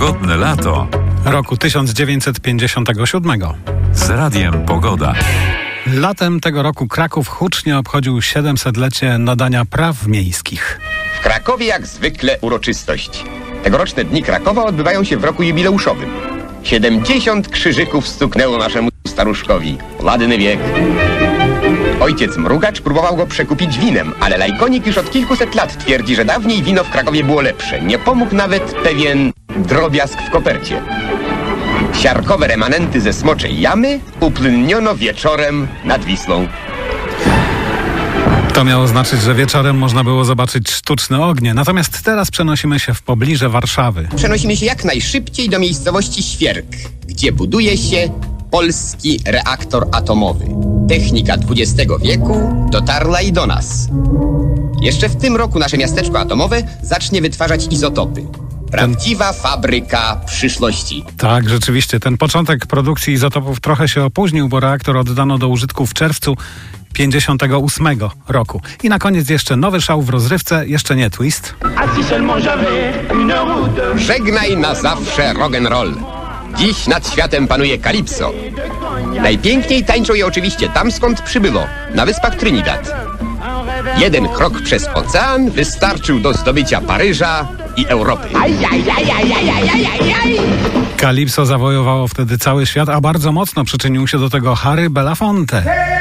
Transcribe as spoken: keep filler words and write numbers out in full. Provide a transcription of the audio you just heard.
Pogodne lato roku tysiąc dziewięćset pięćdziesiątego siódmego. z Radiem Pogoda. Latem tego roku Kraków hucznie obchodził siedemsetlecie nadania praw miejskich. W Krakowie jak zwykle uroczystość. Tegoroczne Dni Krakowa odbywają się w roku jubileuszowym. siedemdziesiąt krzyżyków stuknęło naszemu staruszkowi. Ładny wiek. Ojciec Mrugacz próbował go przekupić winem, ale lajkonik już od kilkuset lat twierdzi, że dawniej wino w Krakowie było lepsze. Nie pomógł nawet pewien drobiazg w kopercie. Siarkowe remanenty ze Smoczej Jamy upłynniono wieczorem nad Wisłą. To miało znaczyć, że wieczorem można było zobaczyć sztuczne ognie. Natomiast teraz przenosimy się w pobliże Warszawy. Przenosimy się jak najszybciej do miejscowości Świerk, gdzie buduje się polski reaktor atomowy. Technika dwudziestego wieku dotarła i do nas. Jeszcze w tym roku nasze miasteczko atomowe zacznie wytwarzać izotopy. Prawdziwa fabryka przyszłości. Tak, rzeczywiście. Ten początek produkcji izotopów trochę się opóźnił, bo reaktor oddano do użytku w czerwcu pięćdziesiątego ósmego roku. I na koniec jeszcze nowy szał w rozrywce, jeszcze nie twist. Żegnaj na zawsze rock'n'roll. Dziś nad światem panuje Kalipso. Najpiękniej tańczą je oczywiście tam, skąd przybyło, na wyspach Trinidad. Jeden krok przez ocean wystarczył do zdobycia Paryża i Europy. Kalipso zawojowało wtedy cały świat, a bardzo mocno przyczynił się do tego Harry Belafonte.